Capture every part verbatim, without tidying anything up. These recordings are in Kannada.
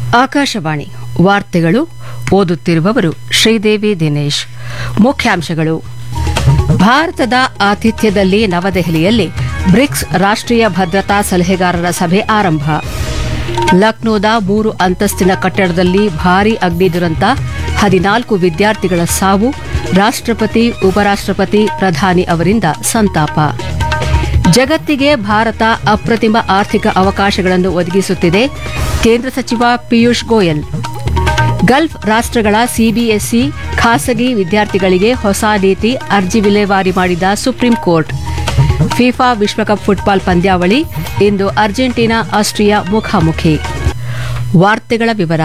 ಆಕಾಶವಾಣಿ ವಾರ್ತೆಗಳು ಓದುತ್ತಿರುವವರು ಶ್ರೀದೇವಿ ದಿನೇಶ್. ಮುಖ್ಯಾಂಶಗಳು: ಭಾರತದ ಆತಿಥ್ಯದಲ್ಲಿ ನವದೆಹಲಿಯಲ್ಲಿ ಬ್ರಿಕ್ಸ್ ರಾಷ್ಟ್ರೀಯ ಭದ್ರತಾ ಸಲಹೆಗಾರರ ಸಭೆ ಆರಂಭ. ಲಕ್ನೋದ ಮೂರು ಅಂತಸ್ತಿನ ಕಟ್ಟಡದಲ್ಲಿ ಭಾರೀ ಅಗ್ನಿ ದುರಂತ, ಹದಿನಾಲ್ಕು ವಿದ್ಯಾರ್ಥಿಗಳ ಸಾವು. ರಾಷ್ಟ್ರಪತಿ, ಉಪರಾಷ್ಟ್ರಪತಿ, ಪ್ರಧಾನಿ ಅವರಿಂದ ಸಂತಾಪ. ಜಗತ್ತಿಗೆ ಭಾರತ ಅಪ್ರತಿಮ ಆರ್ಥಿಕ ಅವಕಾಶಗಳನ್ನು ಒದಗಿಸುತ್ತಿದೆ, ಕೇಂದ್ರ ಸಚಿವ ಪಿಯೂಷ್ ಗೋಯಲ್. ಗಲ್ಫ್ ರಾಷ್ಟ್ರಗಳ ಸಿಬಿಎಸ್ಇ ಖಾಸಗಿ ವಿದ್ಯಾರ್ಥಿಗಳಿಗೆ ಹೊಸ ನೀತಿ, ಅರ್ಜಿ ವಿಲೇವಾರಿ ಮಾಡಿದ ಸುಪ್ರೀಂ ಕೋರ್ಟ್. ಫಿಫಾ ವಿಶ್ವಕಪ್ ಫುಟ್ಬಾಲ್ ಪಂದ್ಯಾವಳಿ ಇಂದು ಅರ್ಜೆಂಟೀನಾ ಆಸ್ಟ್ರಿಯಾ ಮುಖಾಮುಖಿ. ವಾರ್ತೆಗಳ ವಿವರ.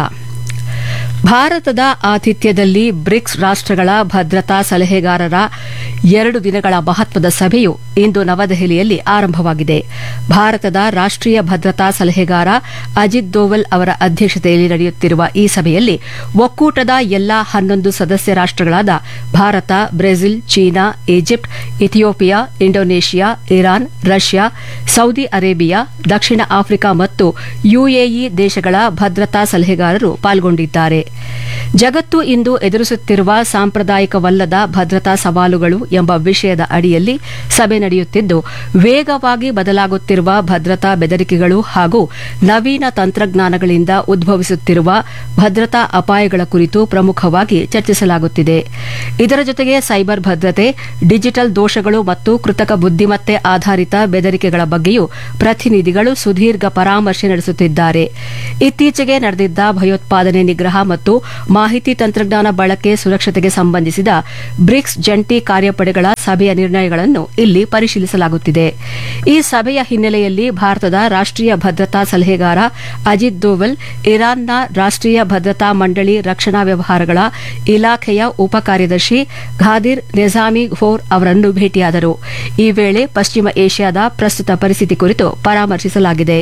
ಭಾರತದ ಆತಿಥ್ಯದಲ್ಲಿ ಬ್ರಿಕ್ಸ್ ರಾಷ್ಟ್ರಗಳ ಭದ್ರತಾ ಸಲಹೆಗಾರರ ಎರಡು ದಿನಗಳ ಮಹತ್ವದ ಸಭೆಯು ಇಂದು ನವದೆಹಲಿಯಲ್ಲಿ ಆರಂಭವಾಗಿದೆ. ಭಾರತದ ರಾಷ್ಟ್ರೀಯ ಭದ್ರತಾ ಸಲಹೆಗಾರ ಅಜಿತ್ ದೋವಲ್ ಅವರ ಅಧ್ಯಕ್ಷತೆಯಲ್ಲಿ ನಡೆಯುತ್ತಿರುವ ಈ ಸಭೆಯಲ್ಲಿ ಒಕ್ಕೂಟದ ಎಲ್ಲಾ ಹನ್ನೊಂದು ಸದಸ್ಯ ರಾಷ್ಟ್ರಗಳಾದ Bharat, Brazil, China, Egypt, Ethiopia, Indonesia, Iran, Russia, Saudi Arabia, ದಕ್ಷಿಣ ಆಫ್ರಿಕಾ ಮತ್ತು ಯುಎಇ ದೇಶಗಳ ಭದ್ರತಾ ಸಲಹೆಗಾರರು ಪಾಲ್ಗೊಂಡಿದ್ದಾರೆ. ಜಗತ್ತು ಇಂದು ಎದುರಿಸುತ್ತಿರುವ ಸಾಂಪ್ರದಾಯಿಕವಲ್ಲದ ಭದ್ರತಾ ಸವಾಲುಗಳು ಎಂಬ ವಿಷಯದ ಅಡಿಯಲ್ಲಿ ಸಭೆ ನಡೆಯುತ್ತಿದ್ದು, ವೇಗವಾಗಿ ಬದಲಾಗುತ್ತಿರುವ ಭದ್ರತಾ ಬೆದರಿಕೆಗಳು ಹಾಗೂ ನವೀನ ತಂತ್ರಜ್ಞಾನಗಳಿಂದ ಉದ್ಭವಿಸುತ್ತಿರುವ ಭದ್ರತಾ ಅಪಾಯಗಳ ಕುರಿತು ಪ್ರಮುಖವಾಗಿ ಚರ್ಚಿಸಲಾಗುತ್ತಿದೆ. ಇದರ ಜೊತೆಗೆ ಸೈಬರ್ ಭದ್ರತೆ, ಡಿಜಿಟಲ್ ದೋಷಗಳು ಮತ್ತು ಕೃತಕ ಬುದ್ದಿಮತ್ತೆ ಆಧಾರಿತ ಬೆದರಿಕೆಗಳ ಬಗ್ಗೆಯೂ ಪ್ರತಿನಿಧಿಗಳು ಸುದೀರ್ಘ ಪರಾಮರ್ಶೆ ನಡೆಸುತ್ತಿದ್ದಾರೆ. ಇತ್ತೀಚೆಗೆ ನಡೆದಿದ್ದ ಭಯೋತ್ಪಾದನೆ ನಿಗ್ರಹ ಮತ್ತು ಮಾಹಿತಿ ತಂತ್ರಜ್ಞಾನ ಬಳಕೆ ಸುರಕ್ಷತೆಗೆ ಸಂಬಂಧಿಸಿದ ಬ್ರಿಕ್ಸ್ ಜಂಟಿ ಕಾರ್ಯಪಡೆಗಳ ಸಭೆಯ ನಿರ್ಣಯಗಳನ್ನು ಇಲ್ಲಿ ಪರಿಶೀಲಿಸಲಾಗುತ್ತಿದೆ. ಈ ಸಭೆಯ ಹಿನ್ನೆಲೆಯಲ್ಲಿ ಭಾರತದ ರಾಷ್ಟ್ರೀಯ ಭದ್ರತಾ ಸಲಹೆಗಾರ ಅಜಿತ್ ದೋವಲ್ ಇರಾನ್ನ ರಾಷ್ಟ್ರೀಯ ಭದ್ರತಾ ಮಂಡಳಿ ರಕ್ಷಣಾ ವ್ಯವಹಾರಗಳ ಇಲಾಖೆಯ ಉಪ ಕಾರ್ಯದರ್ಶಿ ಘಾದಿರ್ ನೆಜಾಮಿ ಘೋರ್ ಅವರನ್ನು ಭೇಟಿಯಾದರು. ಈ ವೇಳೆ ಪಶ್ಚಿಮ ಏಷ್ಯಾದ ಪ್ರಸ್ತುತ ಪರಿಸ್ಥಿತಿ ಕುರಿತು ಪರಾಮರ್ಶಿಸಲಾಗಿದೆ.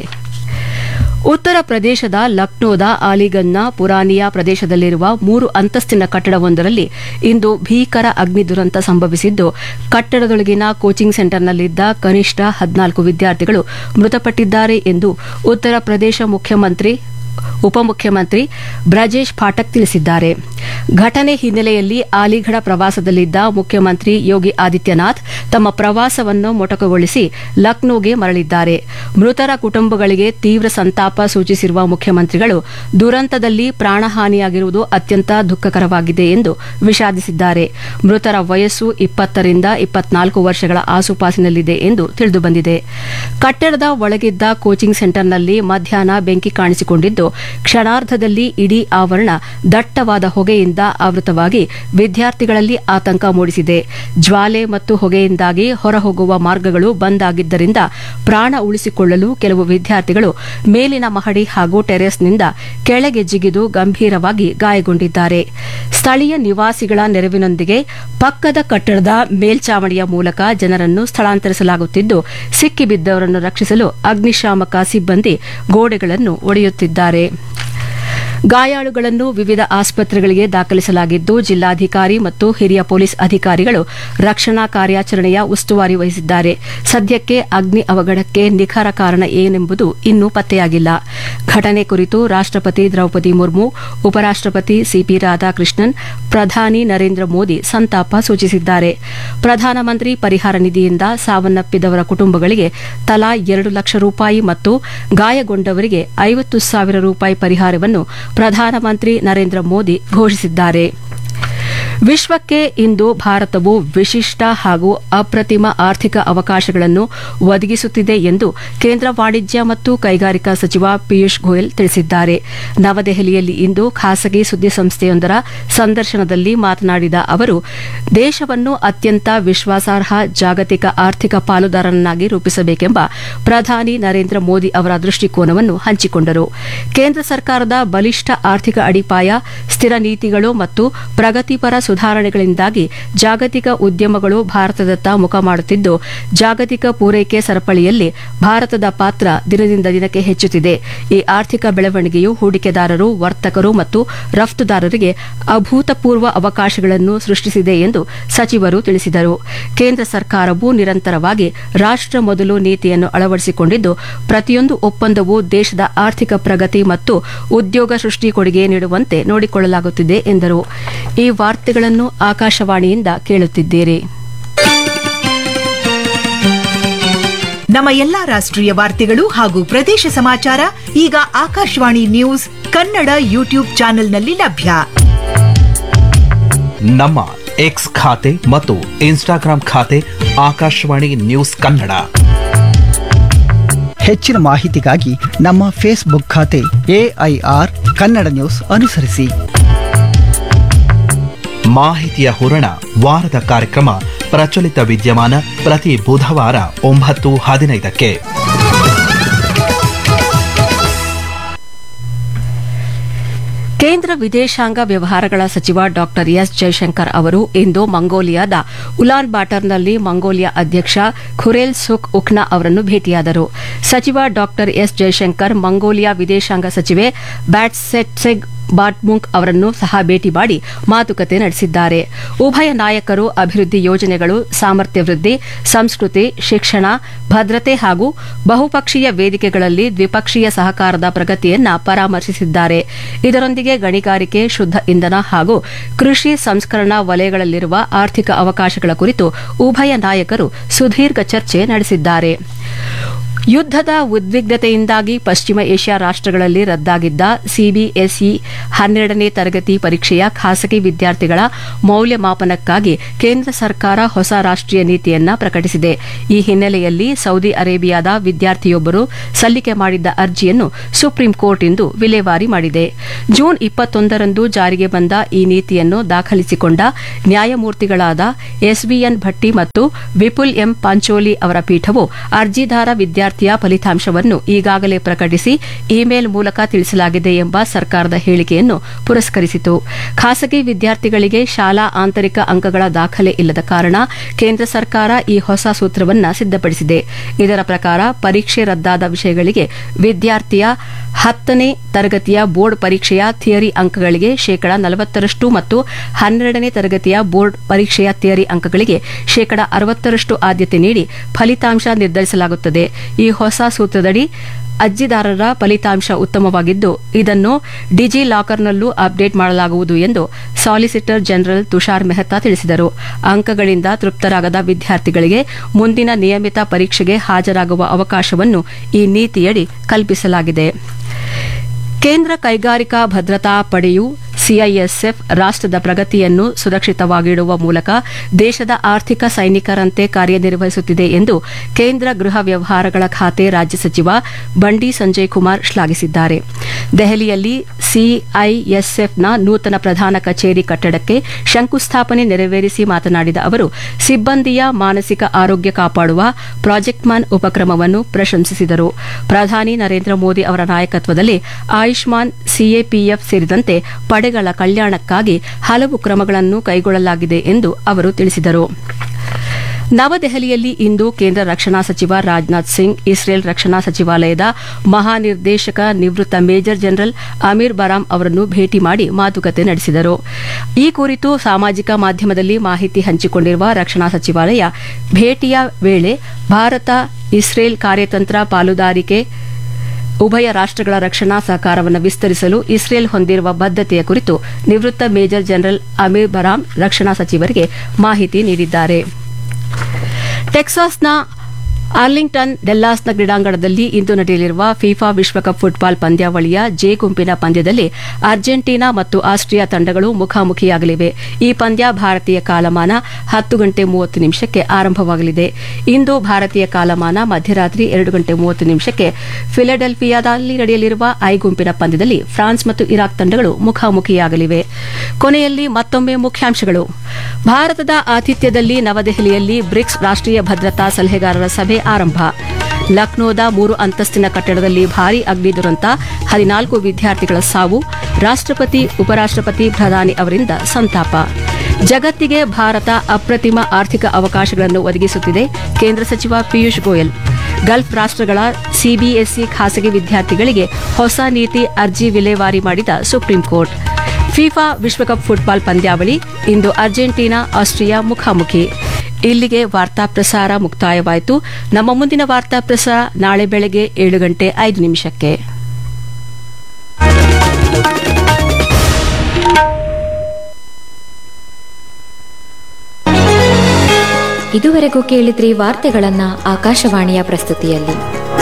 ಉತ್ತರ ಪ್ರದೇಶದ ಲಕ್ನೋದ ಅಲಿಗಂಜ್ನ ಪುರಾನಿಯಾ ಪ್ರದೇಶದಲ್ಲಿರುವ ಮೂರು ಅಂತಸ್ತಿನ ಕಟ್ಟಡವೊಂದರಲ್ಲಿ ಇಂದು ಭೀಕರ ಅಗ್ನಿ ದುರಂತ ಸಂಭವಿಸಿದ್ದು, ಕಟ್ಟಡದೊಳಗಿನ ಕೋಚಿಂಗ್ ಸೆಂಟರ್ನಲ್ಲಿದ್ದ ಕನಿಷ್ಠ ಹದಿನಾಲ್ಕು ವಿದ್ಯಾರ್ಥಿಗಳು ಮೃತಪಟ್ಟಿದ್ದಾರೆ ಎಂದು ಉತ್ತರ ಪ್ರದೇಶ ಮುಖ್ಯಮಂತ್ರಿ ಉಪಮುಖ್ಯಮಂತ್ರಿ ಬ್ರಜೇಶ್ ಪಾಠಕ್ ತಿಳಿಸಿದ್ದಾರೆ. ಘಟನೆ ಹಿನ್ನೆಲೆಯಲ್ಲಿ ಅಲಿಗಢ ಪ್ರವಾಸದಲ್ಲಿದ್ದ ಮುಖ್ಯಮಂತ್ರಿ ಯೋಗಿ ಆದಿತ್ಯನಾಥ್ ತಮ್ಮ ಪ್ರವಾಸವನ್ನು ಮೊಟಕುಗೊಳಿಸಿ ಲಕ್ನೋಗೆ ಮರಳಿದ್ದಾರೆ. ಮೃತರ ಕುಟುಂಬಗಳಿಗೆ ತೀವ್ರ ಸಂತಾಪ ಸೂಚಿಸಿರುವ ಮುಖ್ಯಮಂತ್ರಿಗಳು ದುರಂತದಲ್ಲಿ ಪ್ರಾಣಹಾನಿಯಾಗಿರುವುದು ಅತ್ಯಂತ ದುಃಖಕರವಾಗಿದೆ ಎಂದು ವಿಷಾದಿಸಿದ್ದಾರೆ. ಮೃತರ ವಯಸ್ಸು ಇಪ್ಪತ್ತರಿಂದ ಇಪ್ಪತ್ನಾಲ್ಕು ವರ್ಷಗಳ ಆಸುಪಾಸಿನಲ್ಲಿದೆ ಎಂದು ತಿಳಿದುಬಂದಿದೆ. ಕಟ್ಟಡದ ಒಳಗಿದ್ದ ಕೋಚಿಂಗ್ ಸೆಂಟರ್ನಲ್ಲಿ ಮಧ್ಯಾಹ್ನ ಬೆಂಕಿ ಕಾಣಿಸಿಕೊಂಡಿದ್ದು, ಕ್ಷಣಾರ್ಧದಲ್ಲಿ ಇಡೀ ಆವರಣ ದಟ್ಟವಾದ ಹೊಗೆಯಿಂದ ಆವೃತವಾಗಿ ವಿದ್ಯಾರ್ಥಿಗಳಲ್ಲಿ ಆತಂಕ ಮೂಡಿಸಿದೆ. ಜ್ವಾಲೆ ಮತ್ತು ಹೊಗೆಯಿಂದಾಗಿ ಹೊರಹೋಗುವ ಮಾರ್ಗಗಳು ಬಂದ್ ಆಗಿದ್ದರಿಂದ ಪ್ರಾಣ ಉಳಿಸಿಕೊಳ್ಳಲು ಕೆಲವು ವಿದ್ಯಾರ್ಥಿಗಳು ಮೇಲಿನ ಮಹಡಿ ಹಾಗೂ ಟೆರೆಸ್ನಿಂದ ಕೆಳಗೆ ಜಿಗಿದು ಗಂಭೀರವಾಗಿ ಗಾಯಗೊಂಡಿದ್ದಾರೆ. ಸ್ಥಳೀಯ ನಿವಾಸಿಗಳ ನೆರವಿನೊಂದಿಗೆ ಪಕ್ಕದ ಕಟ್ಟಡದ ಮೇಲ್ಚಾವಣಿಯ ಮೂಲಕ ಜನರನ್ನು ಸ್ಥಳಾಂತರಿಸಲಾಗುತ್ತಿದ್ದು, ಸಿಕ್ಕಿಬಿದ್ದವರನ್ನು ರಕ್ಷಿಸಲು ಅಗ್ನಿಶಾಮಕ ಸಿಬ್ಬಂದಿ ಗೋಡೆಗಳನ್ನು ಒಡೆಯುತ್ತಿದ್ದಾರೆ. ಗಾಯಾಳುಗಳನ್ನು ವಿವಿಧ ಆಸ್ಪತ್ರೆಗಳಿಗೆ ದಾಖಲಿಸಲಾಗಿದ್ದು, ಜಿಲ್ಲಾಧಿಕಾರಿ ಮತ್ತು ಹಿರಿಯ ಪೊಲೀಸ್ ಅಧಿಕಾರಿಗಳು ರಕ್ಷಣಾ ಕಾರ್ಯಾಚರಣೆಯ ಉಸ್ತುವಾರಿ ವಹಿಸಿದ್ದಾರೆ. ಸದ್ಯಕ್ಕೆ ಅಗ್ನಿ ಅವಘಡಕ್ಕೆ ನಿಖರ ಕಾರಣ ಏನೆಂಬುದು ಇನ್ನೂ ಪತ್ತೆಯಾಗಿಲ್ಲ. ಘಟನೆ ಕುರಿತು ರಾಷ್ಟ್ರಪತಿ ದ್ರೌಪದಿ ಮುರ್ಮು, ಉಪರಾಷ್ಟ್ರಪತಿ ಸಿಪಿ ರಾಧಾಕೃಷ್ಣನ್, ಪ್ರಧಾನಿ ನರೇಂದ್ರ ಮೋದಿ ಸಂತಾಪ ಸೂಚಿಸಿದ್ದಾರೆ. ಪ್ರಧಾನಮಂತ್ರಿ ಪರಿಹಾರ ನಿಧಿಯಿಂದ ಸಾವನ್ನಪ್ಪಿದವರ ಕುಟುಂಬಗಳಿಗೆ ತಲಾ ಎರಡು ಲಕ್ಷ ರೂಪಾಯಿ ಮತ್ತು ಗಾಯಗೊಂಡವರಿಗೆ ಐವತ್ತು ಸಾವಿರ ರೂಪಾಯಿ ಪರಿಹಾರವನ್ನು ಪ್ರಧಾನಮಂತ್ರಿ ನರೇಂದ್ರ ಮೋದಿ ಘೋಷಿಸಿದ್ದಾರೆ. ವಿಶ್ವಕ್ಕೆ ಇಂದು ಭಾರತವು ವಿಶಿಷ್ಟ ಹಾಗೂ ಅಪ್ರತಿಮ ಆರ್ಥಿಕ ಅವಕಾಶಗಳನ್ನು ಒದಗಿಸುತ್ತಿದೆ ಎಂದು ಕೇಂದ್ರ ವಾಣಿಜ್ಯ ಮತ್ತು ಕೈಗಾರಿಕಾ ಸಚಿವ ಪಿಯೂಷ್ ಗೋಯಲ್ ತಿಳಿಸಿದ್ದಾರೆ. ನವದೆಹಲಿಯಲ್ಲಿ ಇಂದು ಖಾಸಗಿ ಸುದ್ದಿಸಂಸ್ಥೆಯೊಂದರ ಸಂದರ್ಶನದಲ್ಲಿ ಮಾತನಾಡಿದ ಅವರು, ದೇಶವನ್ನು ಅತ್ಯಂತ ವಿಶ್ವಾಸಾರ್ಹ ಜಾಗತಿಕ ಆರ್ಥಿಕ ಪಾಲುದಾರನನ್ನಾಗಿ ರೂಪಿಸಬೇಕೆಂಬ ಪ್ರಧಾನಿ ನರೇಂದ್ರ ಮೋದಿ ಅವರ ದೃಷ್ಟಿಕೋನವನ್ನು ಹಂಚಿಕೊಂಡರು. ಕೇಂದ್ರ ಸರ್ಕಾರದ ಬಲಿಷ್ಠ ಆರ್ಥಿಕ ಅಡಿಪಾಯ, ಸ್ಥಿರ ನೀತಿಗಳು ಮತ್ತು ಪ್ರಗತಿಪರ ಸುಧಾರಣೆಗಳಿಂದಾಗಿ ಜಾಗತಿಕ ಉದ್ಯಮಗಳು ಭಾರತದತ್ತ ಮುಖ ಮಾಡುತ್ತಿದ್ದು ಜಾಗತಿಕ ಪೂರೈಕೆ ಸರಪಳಿಯಲ್ಲಿ ಭಾರತದ ಪಾತ್ರ ದಿನದಿಂದ ದಿನಕ್ಕೆ ಹೆಚ್ಚುತ್ತಿದೆ. ಈ ಆರ್ಥಿಕ ಬೆಳವಣಿಗೆಯು ಹೂಡಿಕೆದಾರರು, ವರ್ತಕರು ಮತ್ತು ರಫ್ತುದಾರರಿಗೆ ಅಭೂತಪೂರ್ವ ಅವಕಾಶಗಳನ್ನು ಸೃಷ್ಟಿಸಿದೆ ಎಂದು ಸಚಿವರು ತಿಳಿಸಿದರು. ಕೇಂದ್ರ ಸರ್ಕಾರವು ನಿರಂತರವಾಗಿ ರಾಷ್ಟ್ರ ಮೊದಲು ನೀತಿಯನ್ನು ಅಳವಡಿಸಿಕೊಂಡಿದ್ದು ಪ್ರತಿಯೊಂದು ಒಪ್ಪಂದವೂ ದೇಶದ ಆರ್ಥಿಕ ಪ್ರಗತಿ ಮತ್ತು ಉದ್ಯೋಗ ಸೃಷ್ಟಿ ಕೊಡುಗೆ ನೀಡುವಂತೆ ನೋಡಿಕೊಳ್ಳಲಾಗುತ್ತಿದೆ ಎಂದರು. ಈ ವಾರ್ತೆಗಳನ್ನು ಆಕಾಶವಾಣಿಯಿಂದ ಕೇಳುತ್ತಿದ್ದೀರಿ. ನಮ್ಮ ಎಲ್ಲಾ ರಾಷ್ಟ್ರೀಯ ವಾರ್ತೆಗಳು ಹಾಗೂ ಪ್ರದೇಶ ಸಮಾಚಾರ ಈಗ ಆಕಾಶವಾಣಿ ನ್ಯೂಸ್ ಕನ್ನಡ ಯೂಟ್ಯೂಬ್ ಚಾನೆಲ್ನಲ್ಲಿ ಲಭ್ಯ. ನಮ್ಮ ಎಕ್ಸ್ ಖಾತೆ ಮತ್ತು ಇನ್ಸ್ಟಾಗ್ರಾಂ ಖಾತೆ ಆಕಾಶವಾಣಿ ನ್ಯೂಸ್ ಕನ್ನಡ. ಹೆಚ್ಚಿನ ಮಾಹಿತಿಗಾಗಿ ನಮ್ಮ ಫೇಸ್ಬುಕ್ ಖಾತೆ ಎಐಆರ್ ಕನ್ನಡ ನ್ಯೂಸ್ ಅನುಸರಿಸಿ. ಮಾಹಿತಿಯ ಹೂರಣ ವಾರದ ಕಾರ್ಯಕ್ರಮ ಪ್ರಚಲಿತ ವಿದ್ಯಮಾನ ಪ್ರತಿ ಬುಧವಾರ ಒಂಬತ್ತು ಹದಿನೈದಕ್ಕೆ. ಕೇಂದ್ರ ವಿದೇಶಾಂಗ ವ್ಯವಹಾರಗಳ ಸಚಿವ ಡಾ ಎಸ್ ಜೈಶಂಕರ್ ಅವರು ಇಂದು ಮಂಗೋಲಿಯಾದ ಉಲಾನ್ ಬಾಟರ್ನಲ್ಲಿ ಮಂಗೋಲಿಯಾ ಅಧ್ಯಕ್ಷ ಖುರೇಲ್ ಸುಖ್ ಉಖ್ನಾ ಅವರನ್ನು ಭೇಟಿಯಾದರು. ಸಚಿವ ಡಾ ಎಸ್ ಜೈಶಂಕರ್ ಮಂಗೋಲಿಯಾ ವಿದೇಶಾಂಗ ಸಚಿವೆ ಬ್ಯಾಟ್ಸೆಟ್ಸೆಗ್ ಬಾಟ್ಮುಂಕ್ ಅವರನ್ನು ಸಹ ಭೇಟಿ ಮಾಡಿ ಮಾತುಕತೆ ನಡೆಸಿದ್ದಾರೆ. ಉಭಯ ನಾಯಕರು ಅಭಿವೃದ್ಧಿ ಯೋಜನೆಗಳು, ಸಾಮರ್ಥ್ಯ ವೃದ್ಧಿ, ಸಂಸ್ಕೃತಿ, ಶಿಕ್ಷಣ, ಭದ್ರತೆ ಹಾಗೂ ಬಹುಪಕ್ಷೀಯ ವೇದಿಕೆಗಳಲ್ಲಿ ದ್ವಿಪಕ್ಷೀಯ ಸಹಕಾರದ ಪ್ರಗತಿಯನ್ನು ಪರಾಮರ್ಶಿಸಿದ್ದಾರೆ. ಇದರೊಂದಿಗೆ ಗಣಿಗಾರಿಕೆ, ಶುದ್ಧ ಇಂಧನ ಹಾಗೂ ಕೃಷಿ ಸಂಸ್ಕರಣಾ ವಲಯಗಳಲ್ಲಿರುವ ಆರ್ಥಿಕ ಅವಕಾಶಗಳ ಕುರಿತು ಉಭಯ ನಾಯಕರು ಸುದೀರ್ಘ ಚರ್ಚೆ ನಡೆಸಿದ್ದಾರೆ. ಯುದ್ದದ ಉದ್ವಿಗ್ನತೆಯಿಂದಾಗಿ ಪಶ್ಚಿಮ ಏಷ್ಯಾ ರಾಷ್ಟಗಳಲ್ಲಿ ರದ್ದಾಗಿದ್ದ ಸಿಬಿಎಸ್ಇ ಹನ್ನೆರಡನೇ ತರಗತಿ ಪರೀಕ್ಷೆಯ ಖಾಸಗಿ ವಿದ್ಯಾರ್ಥಿಗಳ ಮೌಲ್ಯಮಾಪನಕ್ಕಾಗಿ ಕೇಂದ್ರ ಸರ್ಕಾರ ಹೊಸ ರಾಷ್ಟೀಯ ನೀತಿಯನ್ನು ಪ್ರಕಟಿಸಿದೆ. ಈ ಹಿನ್ನೆಲೆಯಲ್ಲಿ ಸೌದಿ ಅರೇಬಿಯಾದ ವಿದ್ಯಾರ್ಥಿಯೊಬ್ಬರು ಸಲ್ಲಿಕೆ ಮಾಡಿದ್ದ ಅರ್ಜಿಯನ್ನು ಸುಪ್ರೀಂ ಕೋರ್ಟ್ ಇಂದು ವಿಲೇವಾರಿ ಮಾಡಿದೆ. ಜೂನ್ ಇಪ್ಪತ್ತೊಂದರಂದು ಜಾರಿಗೆ ಬಂದ ಈ ನೀತಿಯನ್ನು ದಾಖಲಿಸಿಕೊಂಡ ನ್ಯಾಯಮೂರ್ತಿಗಳಾದ ಎಸ್ಬಿಎನ್ ಭಟ್ಟಿ ಮತ್ತು ವಿಪುಲ್ ಎಂ ಪಾಂಚೋಲಿ ಅವರ ಪೀಠವು ಅರ್ಜಿದಾರ ವಿದ್ಯಾರ್ಥಿ ಫಲಿತಾಂಶವನ್ನು ಈಗಾಗಲೇ ಪ್ರಕಟಿಸಿ ಇಮೇಲ್ ಮೂಲಕ ತಿಳಿಸಲಾಗಿದೆ ಎಂಬ ಸರ್ಕಾರದ ಹೇಳಿಕೆಯನ್ನು ಪುರಸ್ಕರಿಸಿತು. ಖಾಸಗಿ ವಿದ್ಯಾರ್ಥಿಗಳಿಗೆ ಶಾಲಾ ಆಂತರಿಕ ಅಂಕಗಳ ದಾಖಲೆ ಇಲ್ಲದ ಕಾರಣ ಕೇಂದ್ರ ಸರ್ಕಾರ ಈ ಹೊಸ ಸೂತ್ರವನ್ನು ಸಿದ್ದಪಡಿಸಿದೆ. ಇದರ ಪ್ರಕಾರ ಪರೀಕ್ಷೆ ರದ್ದಾದ ವಿಷಯಗಳಿಗೆ ವಿದ್ಯಾರ್ಥಿಯ ಹತ್ತನೇ ತರಗತಿಯ ಬೋರ್ಡ್ ಪರೀಕ್ಷೆಯ ಥಿಯರಿ ಅಂಕಗಳಿಗೆ ಶೇಕಡಾ ನಲವತ್ತರಷ್ಟು ಮತ್ತು ಹನ್ನೆರಡನೇ ತರಗತಿಯ ಬೋರ್ಡ್ ಪರೀಕ್ಷೆಯ ಥಿಯರಿ ಅಂಕಗಳಿಗೆ ಶೇಕಡಾ ಅರವತ್ತರಷ್ಟು ಆದ್ಯತೆ ನೀಡಿ ಫಲಿತಾಂಶ ನಿರ್ಧರಿಸಲಾಗುತ್ತದೆ. ಈ ಹೊಸ ಸೂತ್ರದಡಿ ಅರ್ಜಿದಾರರ ಫಲಿತಾಂಶ ಉತ್ತಮವಾಗಿದ್ದು ಇದನ್ನು ಡಿಜಿ ಲಾಕರ್ನಲ್ಲೂ ಅಪ್ಡೇಟ್ ಮಾಡಲಾಗುವುದು ಎಂದು ಸಾಲಿಸಿಟರ್ ಜನರಲ್ ತುಷಾರ್ ಮೆಹ್ತಾ ತಿಳಿಸಿದರು. ಅಂಕಗಳಿಂದ ತೃಪ್ತರಾಗದ ವಿದ್ಯಾರ್ಥಿಗಳಿಗೆ ಮುಂದಿನ ನಿಯಮಿತ ಪರೀಕ್ಷೆಗೆ ಹಾಜರಾಗುವ ಅವಕಾಶವನ್ನು ಈ ನೀತಿಯಡಿ ಕಲ್ಪಿಸಲಾಗಿದೆ. ಕೇಂದ್ರ ಕೈಗಾರಿಕಾ ಭದ್ರತಾ ಪಡೆಯು ಸಿಐಎಸ್ಎಫ್ ರಾಷ್ಟದ ಪ್ರಗತಿಯನ್ನು ಸುರಕ್ಷಿತವಾಗಿಡುವ ಮೂಲಕ ದೇಶದ ಆರ್ಥಿಕ ಸೈನಿಕರಂತೆ ಕಾರ್ಯನಿರ್ವಹಿಸುತ್ತಿದೆ ಎಂದು ಕೇಂದ್ರ ಗೃಹ ವ್ಯವಹಾರಗಳ ಖಾತೆ ರಾಜ್ಯ ಸಚಿವ ಬಂಡಿ ಸಂಜಯ್ ಕುಮಾರ್ ಶ್ಲಾಘಿಸಿದ್ದಾರೆ. ದೆಹಲಿಯಲ್ಲಿ ಸಿಐಎಸ್ಎಫ್ನ ನೂತನ ಪ್ರಧಾನ ಕಚೇರಿ ಕಟ್ಟಡಕ್ಕೆ ಶಂಕುಸ್ಥಾಪನೆ ನೆರವೇರಿಸಿ ಮಾತನಾಡಿದ ಅವರು ಸಿಬ್ಬಂದಿಯ ಮಾನಸಿಕ ಆರೋಗ್ಯ ಕಾಪಾಡುವ ಪ್ರಾಜೆಕ್ಟ್ ಮಾನ್ ಉಪಕ್ರಮವನ್ನು ಪ್ರಶಂಸಿಸಿದರು. ಪ್ರಧಾನಿ ನರೇಂದ್ರ ಮೋದಿ ಅವರ ನಾಯಕತ್ವದಲ್ಲಿ ಆಯುಷ್ಮಾನ್ ಸಿಎಪಿಎಫ್ ಸೇರಿದಂತೆ ಪಡೆಗಳ ಕಲ್ಯಾಣಕ್ಕಾಗಿ ಹಲವು ಕ್ರಮಗಳನ್ನು ಕೈಗೊಳ್ಳಲಾಗಿದೆ ಎಂದು ಅವರು ತಿಳಿಸಿದರು. ನವದೆಹಲಿಯಲ್ಲಿ ಇಂದು ಕೇಂದ್ರ ರಕ್ಷಣಾ ಸಚಿವ ರಾಜನಾಥ್ ಸಿಂಗ್ ಇಸ್ರೇಲ್ ರಕ್ಷಣಾ ಸಚಿವಾಲಯದ ಮಹಾನಿರ್ದೇಶಕ ನಿವೃತ್ತ ಮೇಜರ್ ಜನರಲ್ ಅಮೀರ್ ಬರಾಮ್ ಅವರನ್ನು ಭೇಟಿ ಮಾಡಿ ಮಾತುಕತೆ ನಡೆಸಿದರು. ಈ ಕುರಿತು ಸಾಮಾಜಿಕ ಮಾಧ್ಯಮದಲ್ಲಿ ಮಾಹಿತಿ ಹಂಚಿಕೊಂಡಿರುವ ರಕ್ಷಣಾ ಸಚಿವಾಲಯ ಭೇಟಿಯ ವೇಳೆ ಭಾರತ ಇಸ್ರೇಲ್ ಕಾರ್ಯತಂತ್ರ ಪಾಲುದಾರಿಕೆ, ಉಭಯ ರಾಷ್ಟಗಳ ರಕ್ಷಣಾ ಸಹಕಾರವನ್ನು ವಿಸ್ತರಿಸಲು ಇಸ್ರೇಲ್ ಹೊಂದಿರುವ ಬದ್ಧತೆಯ ಕುರಿತು ನಿವೃತ್ತ ಮೇಜರ್ ಜನರಲ್ ಅಮೀರ್ ಬರಾಮ್ ರಕ್ಷಣಾ ಸಚಿವರಿಗೆ ಮಾಹಿತಿ ನೀಡಿದ್ದಾರೆ. ಟೆಕ್ಸಾಸ್ನ ಆರ್ಲಿಂಗ್ಟನ್ ಡೆಲ್ಲಾಸ್ನ ಕ್ರೀಡಾಂಗಣದಲ್ಲಿ ಇಂದು ನಡೆಯಲಿರುವ ಫಿಫಾ ವಿಶ್ವಕಪ್ ಫುಟ್ಬಾಲ್ ಪಂದ್ಯಾವಳಿಯ ಜೆ ಗುಂಪಿನ ಪಂದ್ಯದಲ್ಲಿ ಅರ್ಜೆಂಟೀನಾ ಮತ್ತು ಆಸ್ಟ್ರಿಯಾ ತಂಡಗಳು ಮುಖಾಮುಖಿಯಾಗಲಿವೆ. ಈ ಪಂದ್ಯ ಭಾರತೀಯ ಕಾಲಮಾನ ಹತ್ತು ಗಂಟೆ ಮೂವತ್ತು ನಿಮಿಷಕ್ಕೆ ಆರಂಭವಾಗಲಿದೆ. ಇಂದು ಭಾರತೀಯ ಕಾಲಮಾನ ಮಧ್ಯರಾತ್ರಿ ಎರಡು ಗಂಟೆ ಮೂವತ್ತು ನಿಮಿಷಕ್ಕೆ ಫಿಲಡೆಲ್ಫಿಯಾದಲ್ಲಿ ನಡೆಯಲಿರುವ ಐ ಗುಂಪಿನ ಪಂದ್ಯದಲ್ಲಿ ಫ್ರಾನ್ಸ್ ಮತ್ತು ಇರಾಕ್ ತಂಡಗಳು ಮುಖಾಮುಖಿಯಾಗಲಿವೆ. ಕೊನೆಯಲ್ಲಿ ಮತ್ತೊಮ್ಮೆ ಮುಖ್ಯಾಂಶಗಳು. ಭಾರತದ ಆತಿಥ್ಯದಲ್ಲಿ ನವದೆಹಲಿಯಲ್ಲಿ ಬ್ರಿಕ್ಸ್ ರಾಷ್ಟೀಯ ಭದ್ರತಾ ಸಲಹೆಗಾರರ ಸಭೆ ಆರಂಭ. ಲಕ್ನೋದ ಮೂರು ಅಂತಸ್ತಿನ ಕಟ್ಟಡದಲ್ಲಿ ಭಾರೀ ಅಗ್ನಿ ದುರಂತ, ಹದಿನಾಲ್ಕು ವಿದ್ಯಾರ್ಥಿಗಳ ಸಾವು. ರಾಷ್ಟಪತಿ, ಉಪರಾಷ್ಟಪತಿ, ಪ್ರಧಾನಿ ಅವರಿಂದ ಸಂತಾಪ. ಜಗತ್ತಿಗೆ ಭಾರತ ಅಪ್ರತಿಮ ಆರ್ಥಿಕ ಅವಕಾಶಗಳನ್ನು ಒದಗಿಸುತ್ತಿದೆ ಕೇಂದ್ರ ಸಚಿವ ಪಿಯೂಷ್ ಗೋಯಲ್. ಗಲ್ಫ್ ರಾಷ್ಟ್ರಗಳ ಸಿಬಿಎಸ್ಇ ಖಾಸಗಿ ವಿದ್ಯಾರ್ಥಿಗಳಿಗೆ ಹೊಸ ನೀತಿ ಅರ್ಜಿ ವಿಲೇವಾರಿ ಮಾಡಿದ ಸುಪ್ರೀಂ ಕೋರ್ಟ್. ಫಿಫಾ ವಿಶ್ವಕಪ್ ಫುಟ್ಬಾಲ್ ಪಂದ್ಯಾವಳಿ ಇಂದು ಅರ್ಜೆಂಟೀನಾ ಆಸ್ಟ್ರಿಯಾ ಮುಖಾಮುಖಿ. ಇಲ್ಲಿಗೆ ವಾರ್ತಾ ಪ್ರಸಾರ ಮುಕ್ತಾಯವಾಯಿತು. ನಮ್ಮ ಮುಂದಿನ ವಾರ್ತಾ ಪ್ರಸಾರ ನಾಳೆ ಬೆಳಗ್ಗೆ ಏಳು ಗಂಟೆ ಐದು ನಿಮಿಷಕ್ಕೆ. ಇದುವರೆಗೂ ಕೇಳಿದ್ರಿ ವಾರ್ತೆಗಳನ್ನ ಆಕಾಶವಾಣಿಯ ಪ್ರಸ್ತುತಿಯಲ್ಲಿ.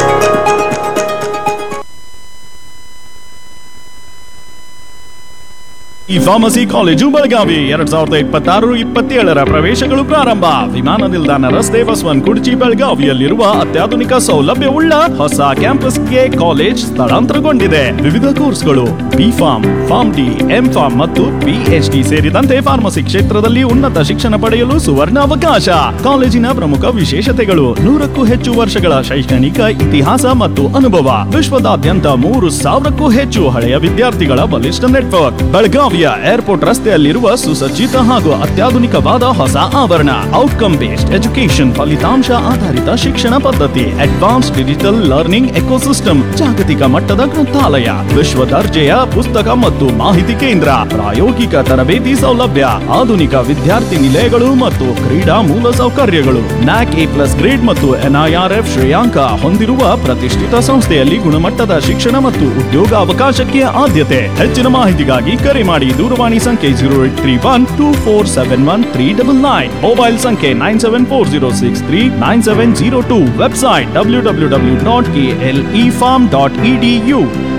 ಈ ಫಾರ್ಮಸಿ ಕಾಲೇಜು ಬೆಳಗಾವಿ ಎರಡ್ ಸಾವಿರದ ಇಪ್ಪತ್ತಾರು ಇಪ್ಪತ್ತೇಳರ ಪ್ರವೇಶಗಳು ಪ್ರಾರಂಭ. ವಿಮಾನ ನಿಲ್ದಾಣ ರಸ್ತೆ ಬಸವನ್ ಕುರ್ಚಿ ಬೆಳಗಾವಿಯಲ್ಲಿರುವ ಅತ್ಯಾಧುನಿಕ ಸೌಲಭ್ಯವುಳ್ಳ ಹೊಸ ಕ್ಯಾಂಪಸ್ಗೆ ಕಾಲೇಜ್ ಸ್ಥಳಾಂತರಗೊಂಡಿದೆ. ವಿವಿಧ ಕೋರ್ಸ್ಗಳು B form, form D, M form ಮತ್ತು ಪಿಎಚ್ಡಿ ಸೇರಿದಂತೆ ಫಾರ್ಮಸಿ ಕ್ಷೇತ್ರದಲ್ಲಿ ಉನ್ನತ ಶಿಕ್ಷಣ ಪಡೆಯಲು ಸುವರ್ಣ ಅವಕಾಶ. ಕಾಲೇಜಿನ ಪ್ರಮುಖ ವಿಶೇಷತೆಗಳು: ನೂರಕ್ಕೂ ಹೆಚ್ಚು ವರ್ಷಗಳ ಶೈಕ್ಷಣಿಕ ಇತಿಹಾಸ ಮತ್ತು ಅನುಭವ, ವಿಶ್ವದಾದ್ಯಂತ ಮೂರು ಸಾವಿರಕ್ಕೂ ಹೆಚ್ಚು ಹಳೆಯ ವಿದ್ಯಾರ್ಥಿಗಳ ಬಲಿಷ್ಠ ನೆಟ್ವರ್ಕ್, ಬೆಳಗಾವಿ ಏರ್ಪೋರ್ಟ್ ರಸ್ತೆಯಲ್ಲಿರುವ ಸುಸಜ್ಜಿತ ಹಾಗೂ ಅತ್ಯಾಧುನಿಕವಾದ ಹೊಸ ಆವರಣ, ಔಟ್ಕಮ್ ಬೇಸ್ಡ್ ಎಜುಕೇಶನ್, ಫಲಿತಾಂಶ ಆಧಾರಿತ ಶಿಕ್ಷಣ ಪದ್ಧತಿ, ಅಡ್ವಾನ್ಸ್ ಡಿಜಿಟಲ್ ಲರ್ನಿಂಗ್ ಎಕೋಸಿಸ್ಟಮ್, ಜಾಗತಿಕ ಮಟ್ಟದ ಗ್ರಂಥಾಲಯ, ವಿಶ್ವ ದರ್ಜೆಯ ಪುಸ್ತಕ ಮತ್ತು ಮಾಹಿತಿ ಕೇಂದ್ರ, ಪ್ರಾಯೋಗಿಕ ತರಬೇತಿ ಸೌಲಭ್ಯ, ಆಧುನಿಕ ವಿದ್ಯಾರ್ಥಿ ನಿಲಯಗಳು ಮತ್ತು ಕ್ರೀಡಾ ಮೂಲ ಸೌಕರ್ಯಗಳು, ನ್ಯಾಕ್ ಎ ಪ್ಲಸ್ ಗ್ರೇಡ್ ಮತ್ತು ಎನ್ಐಆರ್ಎಫ್ ಶ್ರೇಯಾಂಕ ಹೊಂದಿರುವ ಪ್ರತಿಷ್ಠಿತ ಸಂಸ್ಥೆಯಲ್ಲಿ ಗುಣಮಟ್ಟದ ಶಿಕ್ಷಣ ಮತ್ತು ಉದ್ಯೋಗ ಅವಕಾಶಕ್ಕೆ ಆದ್ಯತೆ. ಹೆಚ್ಚಿನ ಮಾಹಿತಿಗಾಗಿ ಕರೆ ಮಾಡಿ. ದೂರವಾಣಿ ಸಂಖ್ಯೆ zero eight three one two four seven one three double nine, mobile ಸಂಖ್ಯೆ nine seven four zero six three nine seven zero two, website W W W dot K L E form dot E D you.